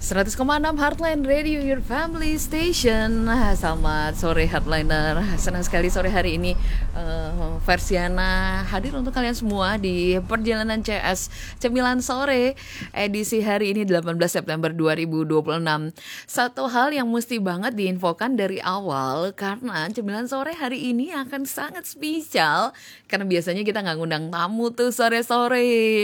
100,6 Heartline Radio, your family station. Selamat sore Heartliner. Senang sekali sore hari ini Versiana hadir untuk kalian semua di perjalanan CS Cemilan Sore edisi hari ini 18 September 2026. Satu hal yang mesti banget diinfokan dari awal, karena Cemilan Sore hari ini akan sangat spesial, karena biasanya kita nggak ngundang tamu tuh sore-sore.